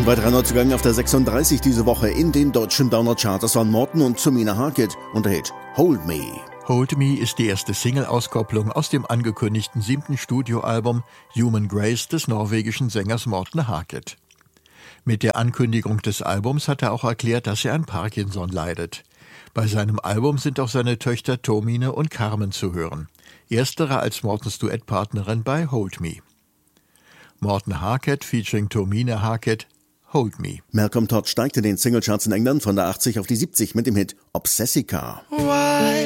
Ein weiterer Neuzugang auf der 36 diese Woche in den deutschen Downer-Charts waren Morten und Tomina Harket und der Hit Hold Me. Hold Me ist die erste Single-Auskopplung aus dem angekündigten 7. Studioalbum Human Grace des norwegischen Sängers Morten Harket. Mit der Ankündigung des Albums hat er auch erklärt, dass er an Parkinson leidet. Bei seinem Album sind auch seine Töchter Tomine und Carmen zu hören. Erstere als Mortens Duettpartnerin bei Hold Me. Morten Harket featuring Tomine Harket, Hold Me. Malcolm Todd steigt in den Singlecharts in England von der 80 auf die 70 mit dem Hit Obsessica.